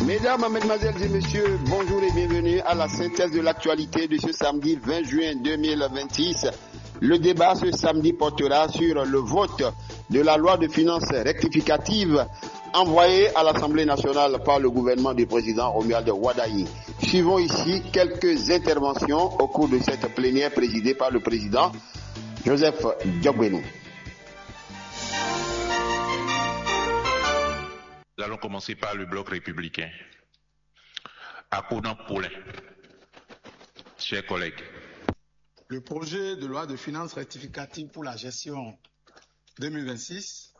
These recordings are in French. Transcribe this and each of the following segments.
Mesdames, Mesdemoiselles et Messieurs, bonjour et bienvenue à la synthèse de l'actualité de ce samedi 20 juin 2026. Le débat ce samedi portera sur le vote de la loi de finances rectificative envoyée à l'Assemblée nationale par le gouvernement du président Romuald Wadayi. Suivons ici quelques interventions au cours de cette plénière présidée par le président Joseph Diogbenou. Nous allons commencer par le bloc républicain. Akounan Paulin. Chers collègues. Le projet de loi de finances rectificative pour la gestion 2026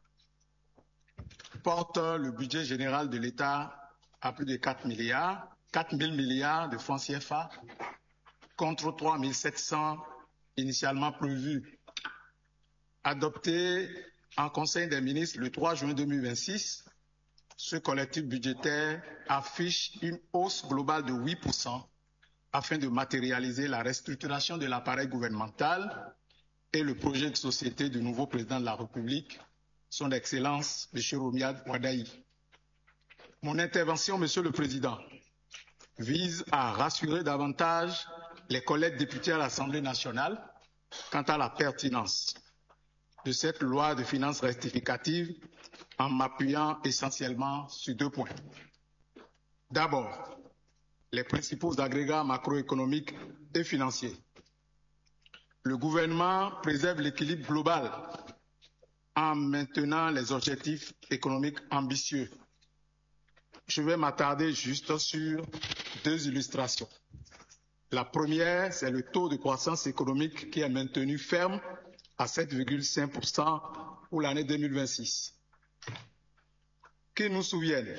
porte le budget général de l'État à plus de 4 000 milliards de francs CFA contre 3 700 initialement prévus. Adopté en Conseil des ministres le 3 juin 2026, ce collectif budgétaire affiche une hausse globale de 8% afin de matérialiser la restructuration de l'appareil gouvernemental et le projet de société du nouveau président de la République, son Excellence M. Romuald Wadayi. Mon intervention, Monsieur le Président, vise à rassurer davantage les collègues députés à l'Assemblée nationale quant à la pertinence de cette loi de finances rectificative en m'appuyant essentiellement sur 2 points. D'abord, les principaux agrégats macroéconomiques et financiers. Le gouvernement préserve l'équilibre global en maintenant les objectifs économiques ambitieux. Je vais m'attarder juste sur 2 illustrations. La première, c'est le taux de croissance économique qui est maintenu ferme à 7,5% pour l'année 2026. Qui nous souviennent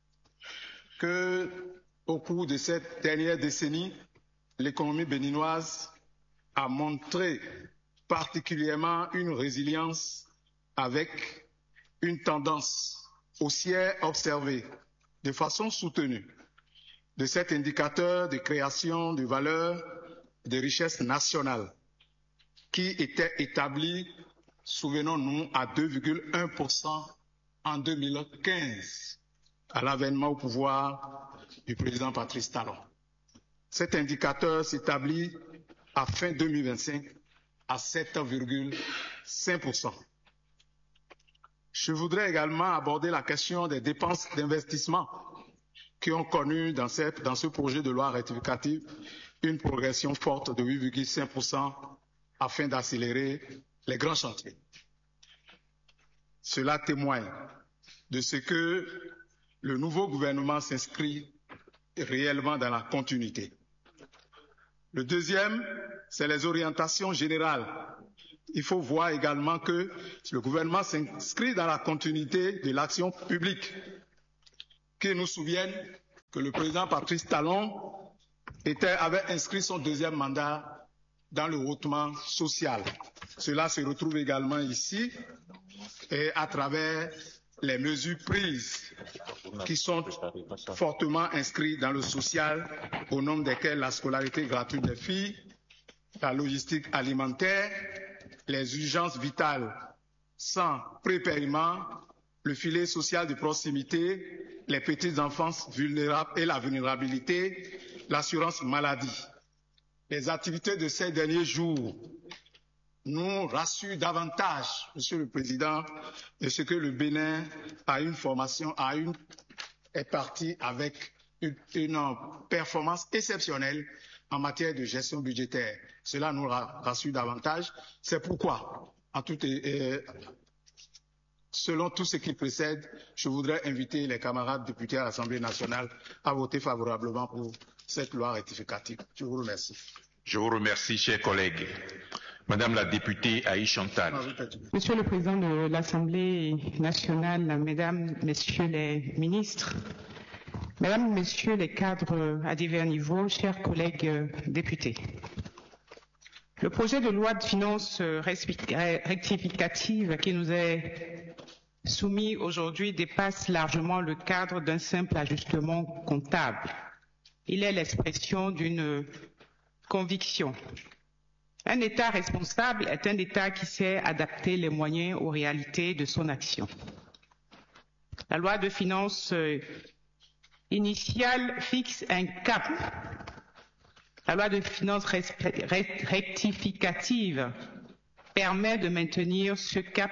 qu'au cours de cette dernière décennie, l'économie béninoise a montré particulièrement une résilience avec une tendance haussière observée de façon soutenue de cet indicateur de création de valeur de richesse nationale qui était établi, souvenons-nous, à 2,1% en 2015, à l'avènement au pouvoir du président Patrice Talon. Cet indicateur s'établit à fin 2025 à 7,5%. Je voudrais également aborder la question des dépenses d'investissement qui ont connu dans ce projet de loi rectificative une progression forte de 8,5% afin d'accélérer les grands chantiers. Cela témoigne de ce que le nouveau gouvernement s'inscrit réellement dans la continuité. Le deuxième, c'est les orientations générales. Il faut voir également que le gouvernement s'inscrit dans la continuité de l'action publique. Qui nous souviennent que le président Patrice Talon avait inscrit son 2e mandat dans le hautement social. Cela se retrouve également ici et à travers les mesures prises qui sont fortement inscrites dans le social, au nombre desquelles la scolarité gratuite des filles, la logistique alimentaire, les urgences vitales sans prépaiement, le filet social de proximité, les petites enfances vulnérables et la vulnérabilité, l'assurance maladie. Les activités de ces derniers jours nous rassurent davantage, Monsieur le Président, de ce que le Bénin a une formation, est parti avec une performance exceptionnelle en matière de gestion budgétaire. Cela nous rassure davantage. C'est pourquoi, selon tout ce qui précède, je voudrais inviter les camarades députés à l'Assemblée nationale à voter favorablement pour cette loi rectificative. Je vous remercie. Je vous remercie, chers collègues. Madame la députée Aïe Chantal. Monsieur le Président de l'Assemblée nationale, Mesdames, Messieurs les ministres, Mesdames, Messieurs les cadres à divers niveaux, chers collègues députés. Le projet de loi de finances rectificative qui nous est soumis aujourd'hui dépasse largement le cadre d'un simple ajustement comptable. Il est l'expression d'une conviction. Un État responsable est un État qui sait adapter les moyens aux réalités de son action. La loi de finances initiale fixe un cap. La loi de finances rectificative permet de maintenir ce cap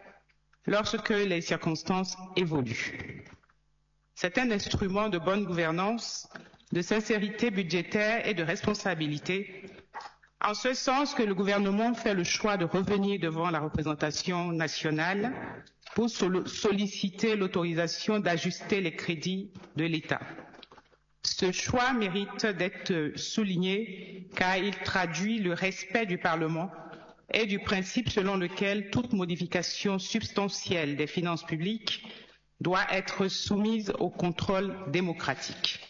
lorsque les circonstances évoluent. C'est un instrument de bonne gouvernance, de sincérité budgétaire et de responsabilité, en ce sens que le gouvernement fait le choix de revenir devant la représentation nationale pour solliciter l'autorisation d'ajuster les crédits de l'État. Ce choix mérite d'être souligné car il traduit le respect du Parlement et du principe selon lequel toute modification substantielle des finances publiques doit être soumise au contrôle démocratique.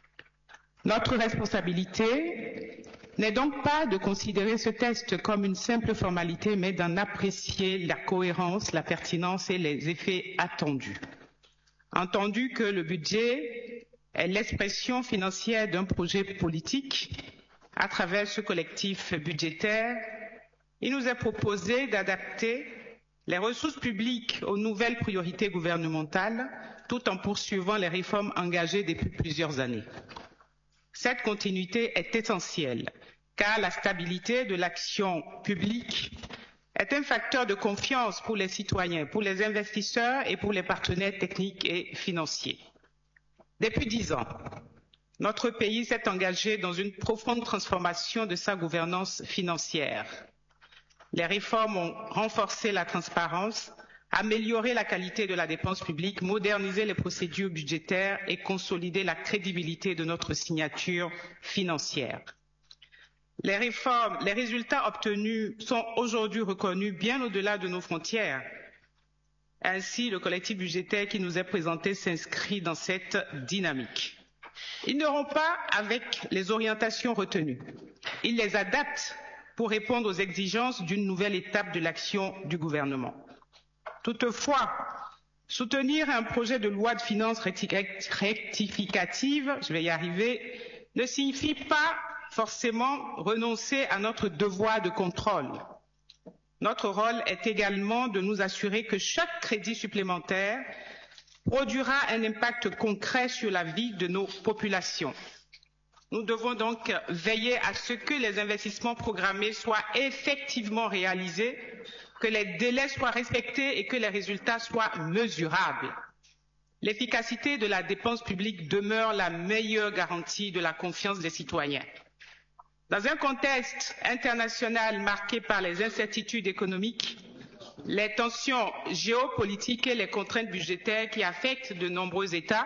Notre responsabilité n'est donc pas de considérer ce texte comme une simple formalité, mais d'en apprécier la cohérence, la pertinence et les effets attendus. Entendu que le budget est l'expression financière d'un projet politique, à travers ce collectif budgétaire, il nous est proposé d'adapter les ressources publiques aux nouvelles priorités gouvernementales, tout en poursuivant les réformes engagées depuis plusieurs années. Cette continuité est essentielle, car la stabilité de l'action publique est un facteur de confiance pour les citoyens, pour les investisseurs et pour les partenaires techniques et financiers. Depuis 10 ans, notre pays s'est engagé dans une profonde transformation de sa gouvernance financière. Les réformes ont renforcé la transparence, amélioré la qualité de la dépense publique, modernisé les procédures budgétaires et consolidé la crédibilité de notre signature financière. Les résultats obtenus sont aujourd'hui reconnus bien au-delà de nos frontières. Ainsi, le collectif budgétaire qui nous est présenté s'inscrit dans cette dynamique. Ils ne rompent pas avec les orientations retenues. Ils les adaptent pour répondre aux exigences d'une nouvelle étape de l'action du gouvernement. Toutefois, soutenir un projet de loi de finances rectificative, je vais y arriver, ne signifie pas forcément renoncer à notre devoir de contrôle. Notre rôle est également de nous assurer que chaque crédit supplémentaire produira un impact concret sur la vie de nos populations. Nous devons donc veiller à ce que les investissements programmés soient effectivement réalisés, que les délais soient respectés et que les résultats soient mesurables. L'efficacité de la dépense publique demeure la meilleure garantie de la confiance des citoyens. Dans un contexte international marqué par les incertitudes économiques, les tensions géopolitiques et les contraintes budgétaires qui affectent de nombreux États,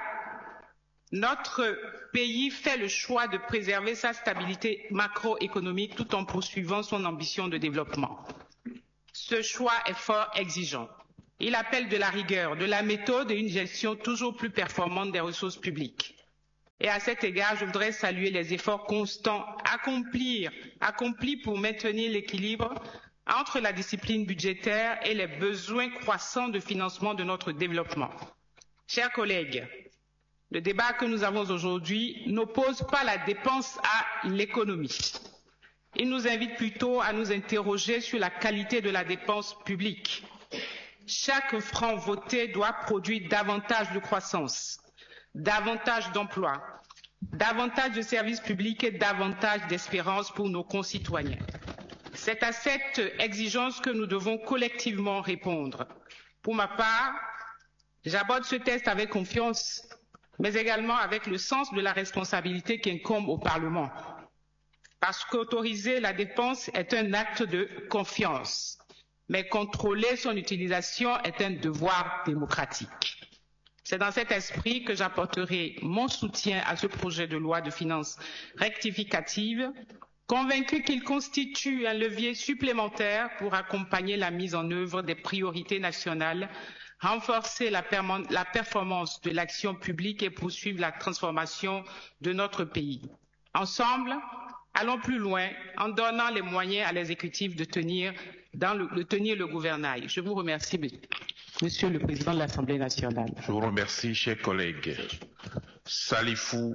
notre pays fait le choix de préserver sa stabilité macroéconomique tout en poursuivant son ambition de développement. Ce choix est fort exigeant. Il appelle de la rigueur, de la méthode et une gestion toujours plus performante des ressources publiques. Et à cet égard, je voudrais saluer les efforts constants accomplis pour maintenir l'équilibre entre la discipline budgétaire et les besoins croissants de financement de notre développement. Chers collègues, le débat que nous avons aujourd'hui n'oppose pas la dépense à l'économie. Il nous invite plutôt à nous interroger sur la qualité de la dépense publique. Chaque franc voté doit produire davantage de croissance, davantage d'emplois, davantage de services publics et davantage d'espérance pour nos concitoyens. C'est à cette exigence que nous devons collectivement répondre. Pour ma part, j'aborde ce texte avec confiance, mais également avec le sens de la responsabilité qui incombe au Parlement. Parce qu'autoriser la dépense est un acte de confiance, mais contrôler son utilisation est un devoir démocratique. C'est dans cet esprit que j'apporterai mon soutien à ce projet de loi de finances rectificative, convaincu qu'il constitue un levier supplémentaire pour accompagner la mise en œuvre des priorités nationales, renforcer la performance de l'action publique et poursuivre la transformation de notre pays. Ensemble, allons plus loin en donnant les moyens à l'exécutif de tenir le gouvernail. Je vous remercie, Monsieur le Président de l'Assemblée nationale. Je vous remercie, chers collègues. Salifou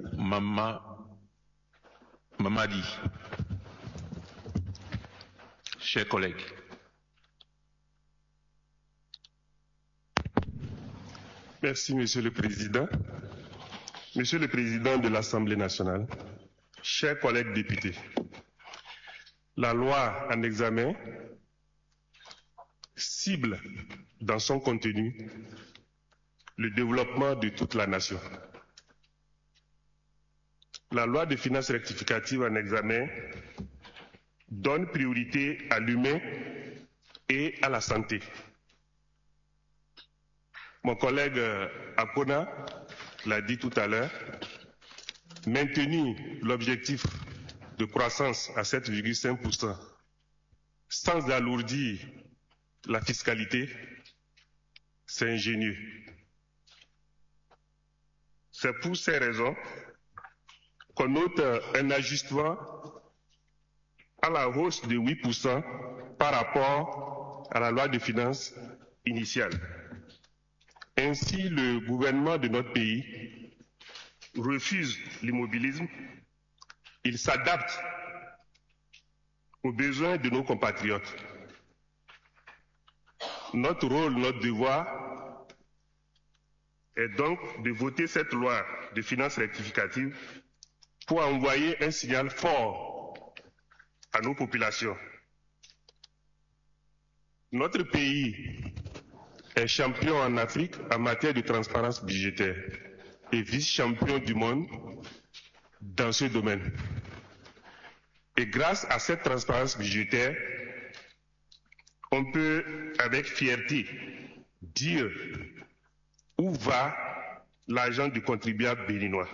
Mamadi. Chers collègues. Merci, Monsieur le Président. Monsieur le Président de l'Assemblée nationale, chers collègues députés, la loi en examen cible dans son contenu le développement de toute la nation. La loi de finances rectificative en examen donne priorité à l'humain et à la santé. Mon collègue Akona l'a dit tout à l'heure, maintenir l'objectif de croissance à 7,5% sans alourdir la fiscalité, c'est ingénieux. C'est pour ces raisons qu'on note un ajustement à la hausse de 8% par rapport à la loi de finances initiale. Ainsi, le gouvernement de notre pays refuse l'immobilisme, il s'adapte aux besoins de nos compatriotes. Notre rôle, notre devoir est donc de voter cette loi de finances rectificative pour envoyer un signal fort à nos populations. Notre pays est champion en Afrique en matière de transparence budgétaire et vice-champion du monde dans ce domaine. Et grâce à cette transparence budgétaire, on peut avec fierté dire où va l'argent du contribuable béninois.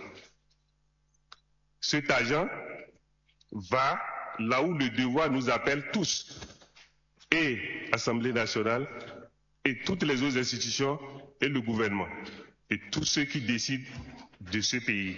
Cet argent va là où le devoir nous appelle tous, et l'Assemblée nationale, et toutes les autres institutions, et le gouvernement, et tous ceux qui décident de ce pays.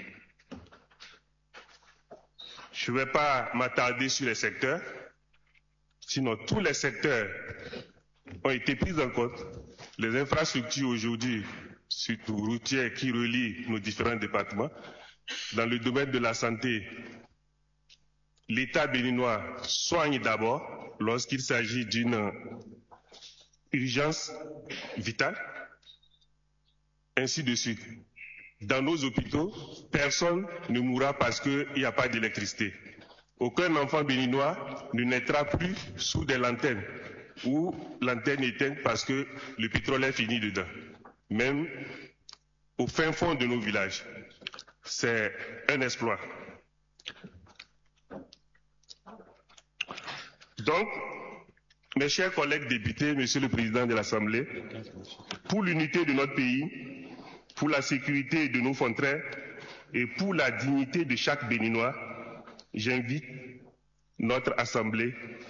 Je ne vais pas m'attarder sur les secteurs, sinon tous les secteurs ont été pris en compte. Les infrastructures aujourd'hui, surtout routières qui relient nos différents départements, dans le domaine de la santé, l'État béninois soigne d'abord lorsqu'il s'agit d'une urgence vitale, ainsi de suite. Dans nos hôpitaux, personne ne mourra parce qu'il n'y a pas d'électricité. Aucun enfant béninois ne naîtra plus sous des lanternes ou l'antenne éteinte parce que le pétrole est fini dedans. Même au fin fond de nos villages. C'est un exploit. Donc, mes chers collègues députés, Monsieur le Président de l'Assemblée, pour l'unité de notre pays, pour la sécurité de nos frontières et pour la dignité de chaque Béninois, j'invite notre Assemblée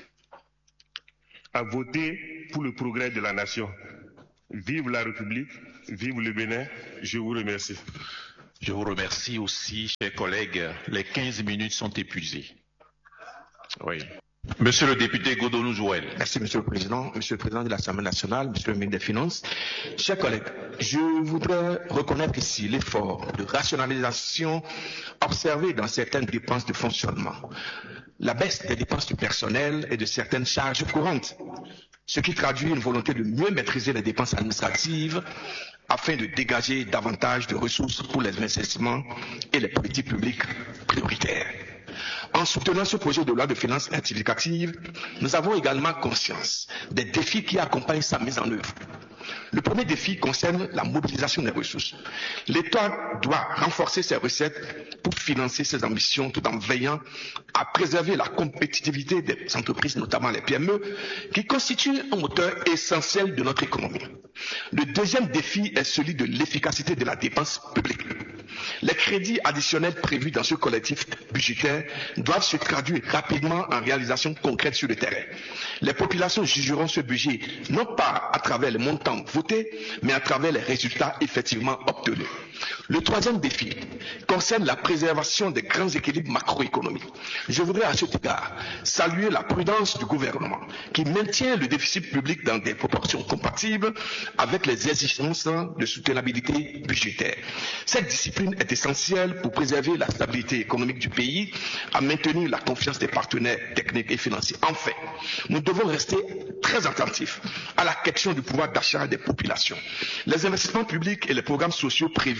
à voter pour le progrès de la nation. Vive la République, vive le Bénin, je vous remercie. Je vous remercie aussi, chers collègues. Les 15 minutes sont épuisées. Oui. Monsieur le député Godonou Joël. Merci, Monsieur le Président de l'Assemblée nationale, Monsieur le ministre des Finances. Chers collègues, je voudrais reconnaître ici l'effort de rationalisation observé dans certaines dépenses de fonctionnement. La baisse des dépenses du personnel et de certaines charges courantes, ce qui traduit une volonté de mieux maîtriser les dépenses administratives afin de dégager davantage de ressources pour les investissements et les politiques publiques prioritaires. En soutenant ce projet de loi de finances rectificative, nous avons également conscience des défis qui accompagnent sa mise en œuvre. Le premier défi concerne la mobilisation des ressources. L'État doit renforcer ses recettes pour financer ses ambitions tout en veillant à préserver la compétitivité des entreprises, notamment les PME, qui constituent un moteur essentiel de notre économie. Le deuxième défi est celui de l'efficacité de la dépense publique. Les crédits additionnels prévus dans ce collectif budgétaire doivent se traduire rapidement en réalisation concrète sur le terrain. Les populations jugeront ce budget non pas à travers les montants votés, mais à travers les résultats effectivement obtenus. Le troisième défi concerne la préservation des grands équilibres macroéconomiques. Je voudrais à cet égard saluer la prudence du gouvernement qui maintient le déficit public dans des proportions compatibles avec les exigences de soutenabilité budgétaire. Cette discipline est essentielle pour préserver la stabilité économique du pays, à maintenir la confiance des partenaires techniques et financiers. Enfin, nous devons rester très attentifs à la question du pouvoir d'achat des populations. Les investissements publics et les programmes sociaux prévus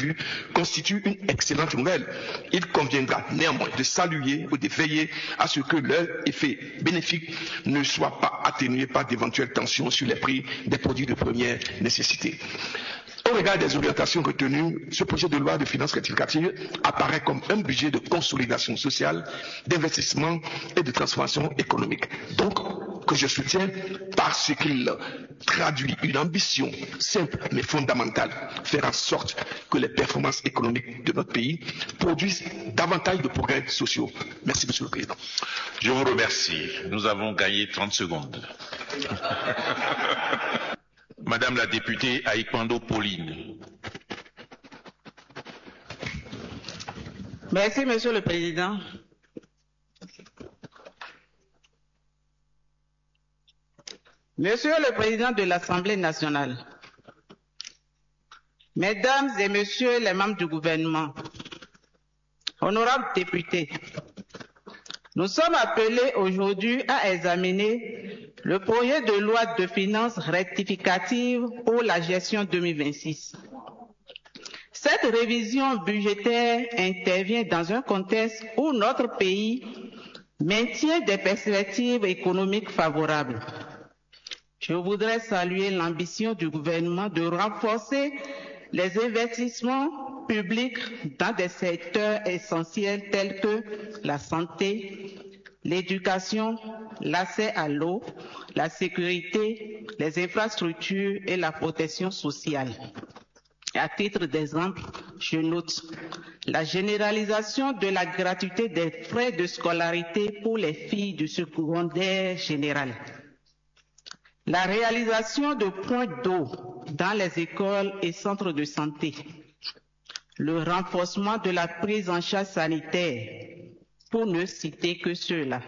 vue constitue une excellente nouvelle. Il conviendra néanmoins de saluer ou de veiller à ce que leur effet bénéfique ne soit pas atténué par d'éventuelles tensions sur les prix des produits de première nécessité. Au regard des orientations retenues, ce projet de loi de finances rectificative apparaît comme un budget de consolidation sociale, d'investissement et de transformation économique. Donc, que je soutiens parce qu'il traduit une ambition simple mais fondamentale, faire en sorte que les performances économiques de notre pays produisent davantage de progrès sociaux. Merci, Monsieur le Président. Je vous remercie. Nous avons gagné 30 secondes. Madame la députée Aïkwando Pauline. Merci, Monsieur le Président. Monsieur le Président de l'Assemblée nationale, Mesdames et Messieurs les membres du gouvernement, honorables députés, nous sommes appelés aujourd'hui à examiner le projet de loi de finances rectificative pour la gestion 2026. Cette révision budgétaire intervient dans un contexte où notre pays maintient des perspectives économiques favorables. Je voudrais saluer l'ambition du gouvernement de renforcer les investissements publics dans des secteurs essentiels tels que la santé, l'éducation, l'accès à l'eau, la sécurité, les infrastructures et la protection sociale. À titre d'exemple, je note la généralisation de la gratuité des frais de scolarité pour les filles du secondaire général. La réalisation de points d'eau dans les écoles et centres de santé. Le renforcement de la prise en charge sanitaire, pour ne citer que ceux-là.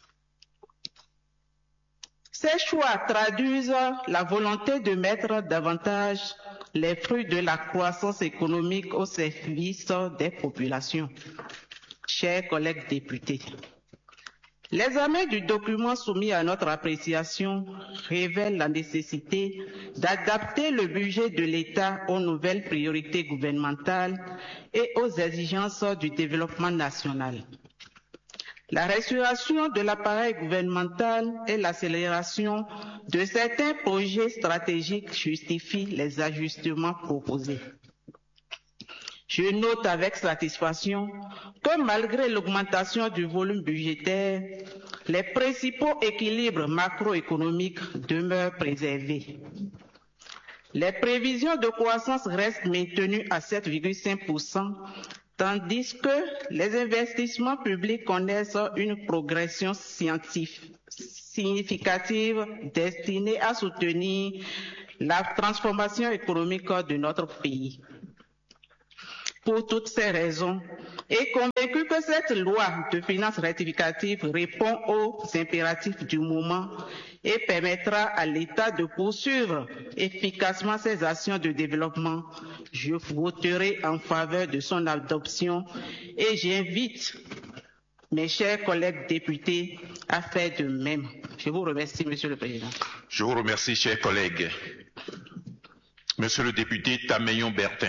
Ces choix traduisent la volonté de mettre davantage les fruits de la croissance économique au service des populations. Chers collègues députés, l'examen du document soumis à notre appréciation révèle la nécessité d'adapter le budget de l'État aux nouvelles priorités gouvernementales et aux exigences du développement national. La restauration de l'appareil gouvernemental et l'accélération de certains projets stratégiques justifient les ajustements proposés. Je note avec satisfaction que malgré l'augmentation du volume budgétaire, les principaux équilibres macroéconomiques demeurent préservés. Les prévisions de croissance restent maintenues à 7,5%, tandis que les investissements publics connaissent une progression significative destinée à soutenir la transformation économique de notre pays. Pour toutes ces raisons, et convaincu que cette loi de finances rectificative répond aux impératifs du moment et permettra à l'État de poursuivre efficacement ses actions de développement, je voterai en faveur de son adoption et j'invite mes chers collègues députés à faire de même. Je vous remercie, Monsieur le Président. Je vous remercie, chers collègues. Monsieur le député Tameyon Bertin.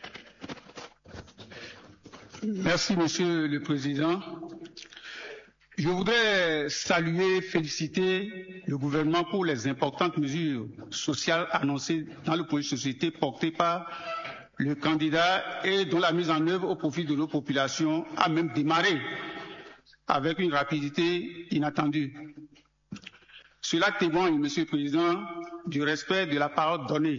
Merci, Monsieur le Président. Je voudrais saluer, féliciter le gouvernement pour les importantes mesures sociales annoncées dans le projet de société porté par le candidat et dont la mise en œuvre au profit de nos populations a même démarré avec une rapidité inattendue. Cela témoigne, Monsieur le Président, du respect de la parole donnée.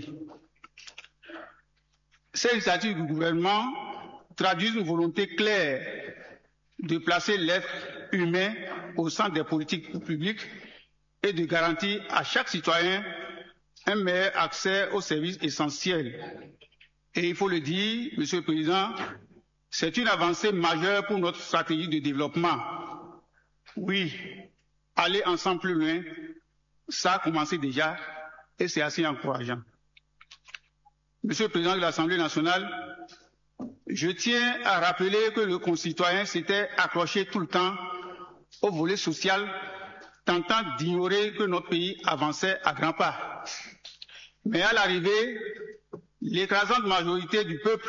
Ces initiatives du gouvernement traduisent une volonté claire de placer l'être humain au centre des politiques publiques et de garantir à chaque citoyen un meilleur accès aux services essentiels. Et il faut le dire, Monsieur le Président, c'est une avancée majeure pour notre stratégie de développement. Oui, aller ensemble plus loin, ça a commencé déjà et c'est assez encourageant. Monsieur le Président de l'Assemblée nationale, je tiens à rappeler que le concitoyen s'était accroché tout le temps au volet social, tentant d'ignorer que notre pays avançait à grands pas. Mais à l'arrivée, l'écrasante majorité du peuple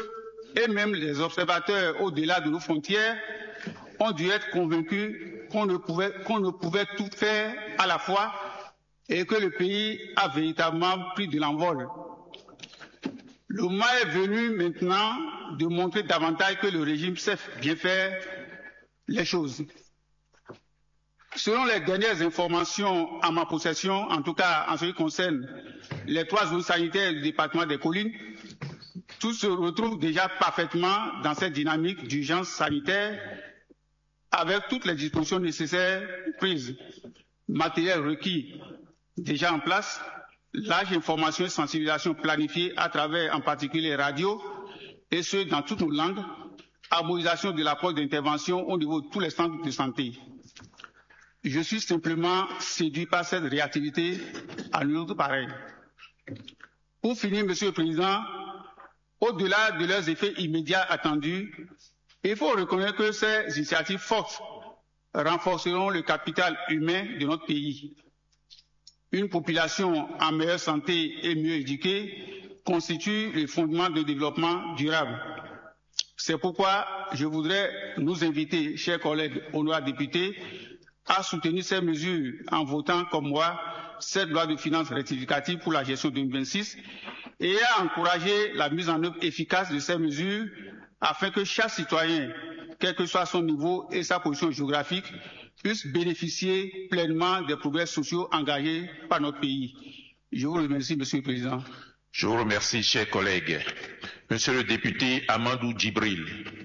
et même les observateurs au-delà de nos frontières ont dû être convaincus qu'on ne pouvait tout faire à la fois et que le pays a véritablement pris de l'envol. Le moment est venu maintenant de montrer davantage que le régime sait bien faire les choses. Selon les dernières informations à ma possession, en tout cas en ce qui concerne les 3 zones sanitaires du département des Collines, tout se retrouve déjà parfaitement dans cette dynamique d'urgence sanitaire avec toutes les dispositions nécessaires prises, matériel requis déjà en place, large information et sensibilisation planifiée à travers en particulier les radios, et ce dans toutes nos langues, harmonisation de l'approche d'intervention au niveau de tous les centres de santé. Je suis simplement séduit par cette réactivité à notre pareil. Pour finir, Monsieur le Président, au-delà de leurs effets immédiats attendus, il faut reconnaître que ces initiatives fortes renforceront le capital humain de notre pays. Une population en meilleure santé et mieux éduquée constitue le fondement de développement durable. C'est pourquoi je voudrais nous inviter, chers collègues honorables députés, à soutenir ces mesures en votant comme moi cette loi de finances rectificative pour la gestion 2026 et à encourager la mise en œuvre efficace de ces mesures afin que chaque citoyen, quel que soit son niveau et sa position géographique, puisse bénéficier pleinement des progrès sociaux engagés par notre pays. Je vous remercie, Monsieur le Président. Je vous remercie, chers collègues. Monsieur le député Amadou Djibril.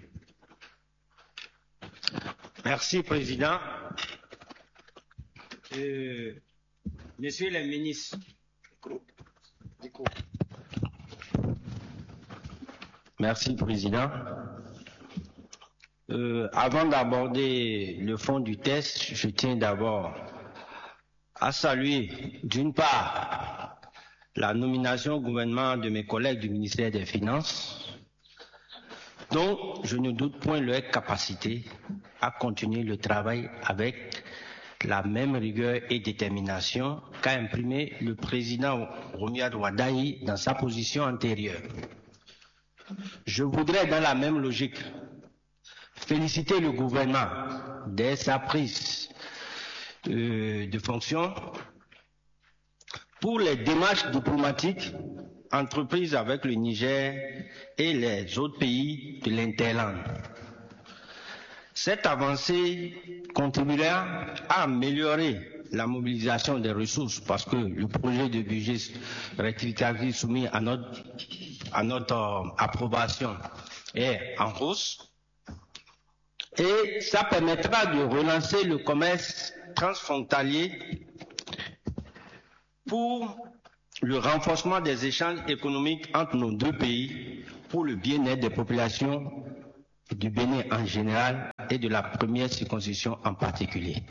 Merci, Président. Messieurs les ministres, merci, Président. Avant d'aborder le fond du test, je tiens d'abord à saluer, d'une part, la nomination au gouvernement de mes collègues du ministère des Finances, dont je ne doute point leur capacité à continuer le travail avec la même rigueur et détermination qu'a imprimé le président Romuald Wadaï dans sa position antérieure. Je voudrais, dans la même logique, féliciter le gouvernement dès sa prise de fonction pour les démarches diplomatiques entreprises avec le Niger et les autres pays de l'Interland. Cette avancée contribuera à améliorer la mobilisation des ressources parce que le projet de budget rectificatif soumis à notre approbation est en hausse et ça permettra de relancer le commerce transfrontalier pour le renforcement des échanges économiques entre nos deux pays pour le bien-être des populations du Bénin en général et de la première circonscription en particulier.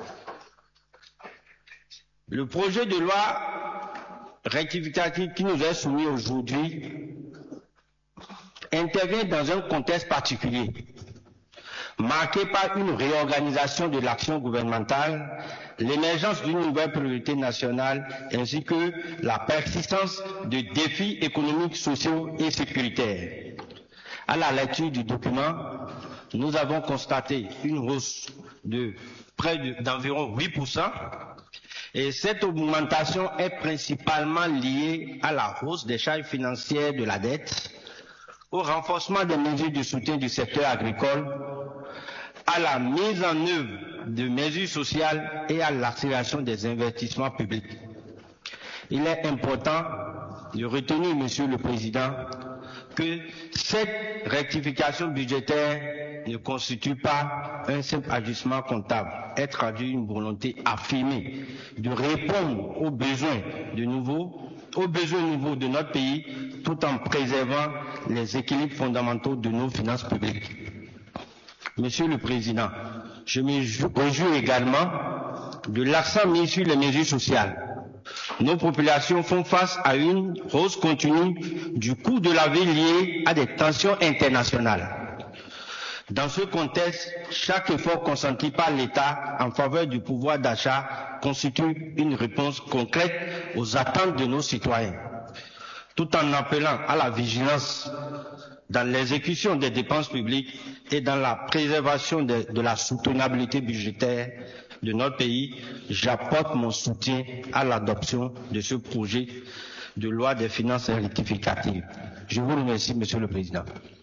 Le projet de loi rectificatif qui nous est soumis aujourd'hui intervient dans un contexte particulier, marqué par une réorganisation de l'action gouvernementale, l'émergence d'une nouvelle priorité nationale ainsi que la persistance de défis économiques, sociaux et sécuritaires. À la lecture du document, nous avons constaté une hausse de d'environ 8%, et cette augmentation est principalement liée à la hausse des charges financières de la dette, au renforcement des mesures de soutien du secteur agricole, à la mise en œuvre de mesures sociales et à l'accélération des investissements publics. Il est important de retenir, Monsieur le Président, que cette rectification budgétaire ne constitue pas un simple ajustement comptable, elle traduit une volonté affirmée de répondre aux besoins nouveaux de notre pays tout en préservant les équilibres fondamentaux de nos finances publiques. Monsieur le Président, je me réjouis également de l'accent mis sur les mesures sociales. Nos populations font face à une hausse continue du coût de la vie liée à des tensions internationales. Dans ce contexte, chaque effort consenti par l'État en faveur du pouvoir d'achat constitue une réponse concrète aux attentes de nos citoyens, tout en appelant à la vigilance dans l'exécution des dépenses publiques et dans la préservation de la soutenabilité budgétaire de notre pays, j'apporte mon soutien à l'adoption de ce projet de loi des finances rectificative. Je vous remercie, Monsieur le Président.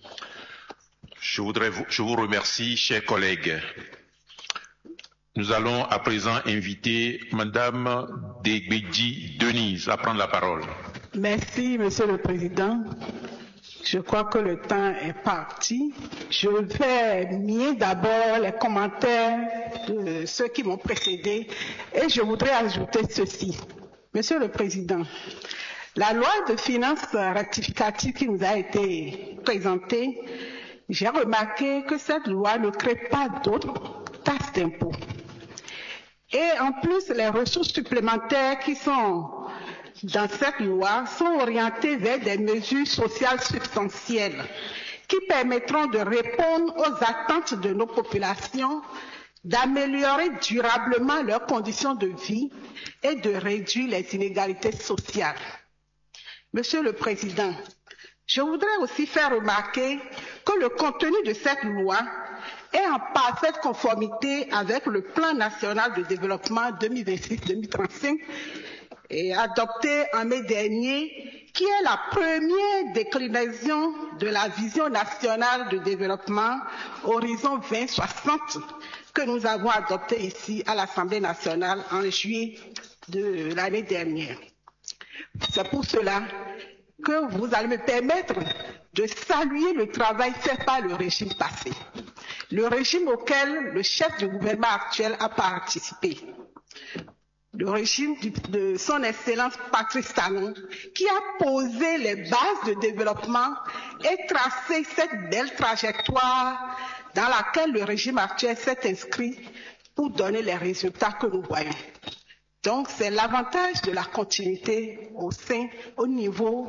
Je vous remercie, chers collègues. Nous allons à présent inviter Madame Degbedji Denise à prendre la parole. Merci, Monsieur le Président. Je crois que le temps est parti. Je vais mieux d'abord les commentaires de ceux qui m'ont précédé et je voudrais ajouter ceci. Monsieur le Président, la loi de finances rectificative qui nous a été présentée, j'ai remarqué que cette loi ne crée pas d'autres taxes d'impôt. Et en plus, les ressources supplémentaires qui sont dans cette loi sont orientées vers des mesures sociales substantielles qui permettront de répondre aux attentes de nos populations, d'améliorer durablement leurs conditions de vie et de réduire les inégalités sociales. Monsieur le Président, je voudrais aussi faire remarquer que le contenu de cette loi est en parfaite conformité avec le Plan national de développement 2026-2035 et adopté en mai dernier, qui est la première déclinaison de la vision nationale de développement Horizon 2060 que nous avons adoptée ici à l'Assemblée nationale en juillet de l'année dernière. C'est pour cela que vous allez me permettre de saluer le travail fait par le régime passé, le régime auquel le chef du gouvernement actuel a participé, le régime de son Excellence Patrice Talon, qui a posé les bases de développement et tracé cette belle trajectoire dans laquelle le régime actuel s'est inscrit pour donner les résultats que nous voyons. Donc, c'est l'avantage de la continuité au niveau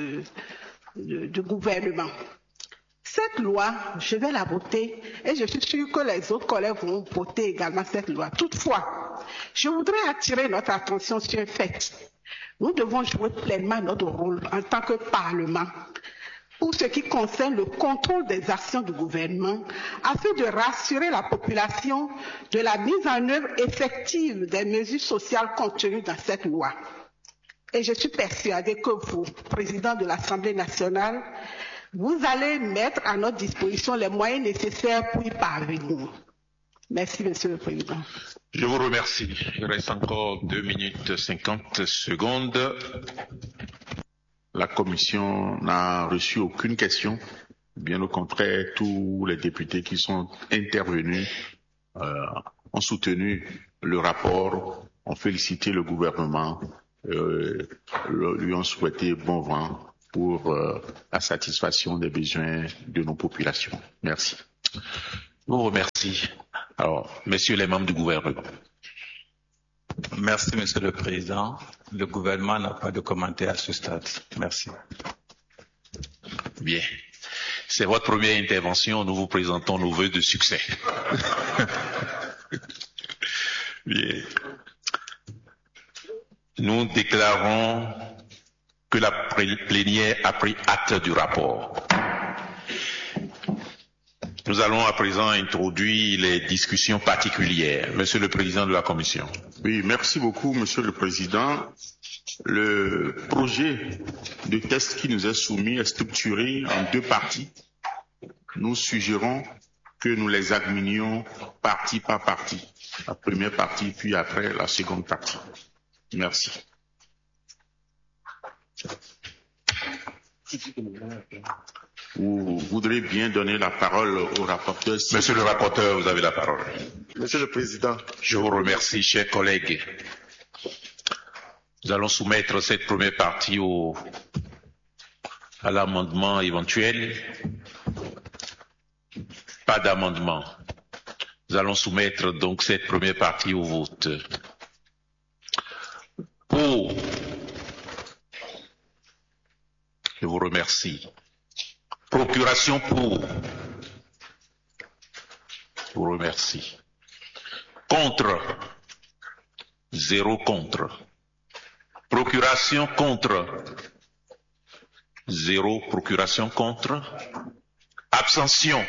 du gouvernement. Cette loi, je vais la voter et je suis sûre que les autres collègues vont voter également cette loi. Toutefois, je voudrais attirer notre attention sur un fait. Nous devons jouer pleinement notre rôle en tant que Parlement pour ce qui concerne le contrôle des actions du gouvernement afin de rassurer la population de la mise en œuvre effective des mesures sociales contenues dans cette loi. Et je suis persuadée que vous, Président de l'Assemblée nationale, vous allez mettre à notre disposition les moyens nécessaires pour y parvenir. Merci, Monsieur le Président. Je vous remercie. Il reste encore 2 minutes 50 secondes. La Commission n'a reçu aucune question. Bien au contraire, tous les députés qui sont intervenus ont soutenu le rapport, ont félicité le gouvernement, lui ont souhaité bon vent pour la satisfaction des besoins de nos populations. Merci. Je vous remercie. Alors, messieurs les membres du gouvernement. Merci, Monsieur le Président. Le gouvernement n'a pas de commentaire à ce stade. Merci. Bien. C'est votre première intervention. Nous vous présentons nos vœux de succès. Bien. Nous déclarons que la plénière a pris acte du rapport. Nous allons à présent introduire les discussions particulières. Monsieur le Président de la Commission. Oui, merci beaucoup, Monsieur le Président. Le projet de texte qui nous est soumis est structuré en 2 parties. Nous suggérons que nous les examinions partie par partie. La première partie, puis après la seconde partie. Merci. Vous voudrez bien donner la parole au rapporteur. Monsieur le rapporteur, vous avez la parole. Monsieur le Président. Je vous remercie, chers collègues. Nous allons soumettre cette première partie à l'amendement éventuel. Pas d'amendement. Nous allons soumettre donc cette première partie au vote. Pour. Je vous remercie. Procuration pour. Je vous remercie. Contre. 0 contre. Procuration contre. 0. Procuration contre. Abstention.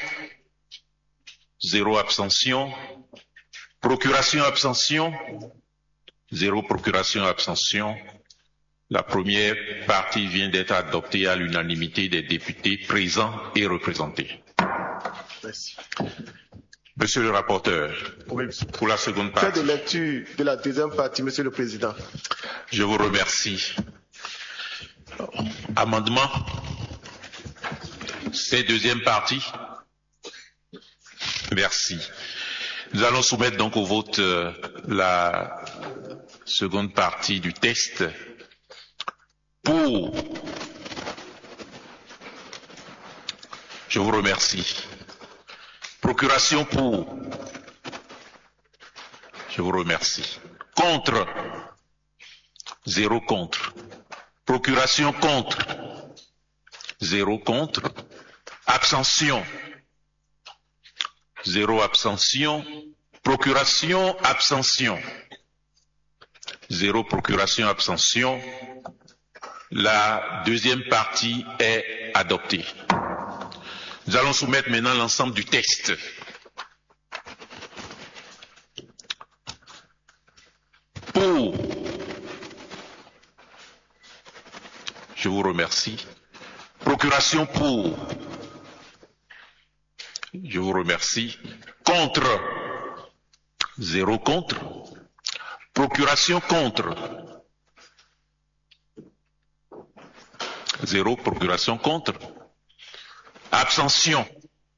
0 abstention. Procuration abstention. 0 procuration abstention. La première partie vient d'être adoptée à l'unanimité des députés présents et représentés. Merci. Monsieur le rapporteur, Oui. pour la seconde partie. Fait de lecture de la deuxième partie, Monsieur le Président. Je vous remercie. Amendement. C'est deuxième partie. Merci. Nous allons soumettre donc au vote la seconde partie du texte. Pour. Je vous remercie. Procuration pour. Je vous remercie. Contre. 0 contre. Procuration contre. 0 contre. Abstention. 0 abstention. Procuration, abstention. 0 procuration, abstention. La deuxième partie est adoptée. Nous allons soumettre maintenant l'ensemble du texte. Pour. Je vous remercie. Procuration pour. Je vous remercie. Contre. 0 contre. Procuration contre. 0 procuration contre. Abstention.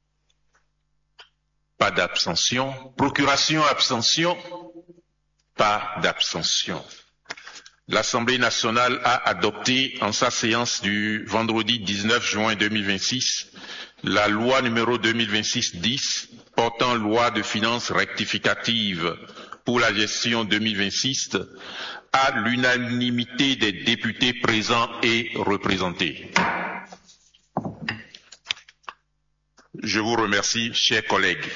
Pas d'abstention. Procuration, abstention. Pas d'abstention. L'Assemblée nationale a adopté en sa séance du vendredi 19 juin 2026 la loi numéro 2026-10 portant loi de finances rectificative pour la gestion 2026 à l'unanimité des députés présents et représentés. Je vous remercie, chers collègues.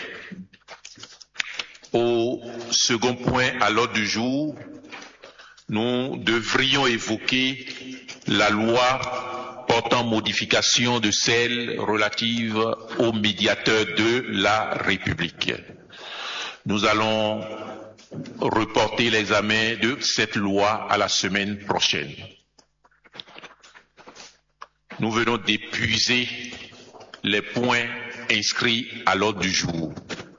Au second point à l'ordre du jour, nous devrions évoquer la loi portant modification de celle relative au médiateur de la République. Nous allons reporter l'examen de cette loi à la semaine prochaine. Nous venons d'épuiser les points inscrits à l'ordre du jour.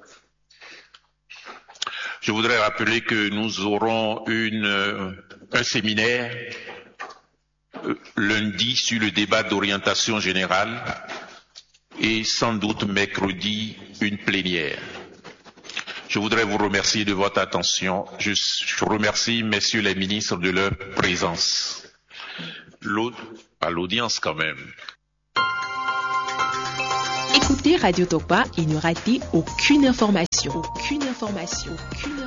Je voudrais rappeler que nous aurons un séminaire lundi sur le débat d'orientation générale et sans doute mercredi une plénière. Je voudrais vous remercier de votre attention. Je remercie messieurs les ministres de leur présence. À l'audience quand même. Écoutez Radio Tokpa et ne ratez aucune information.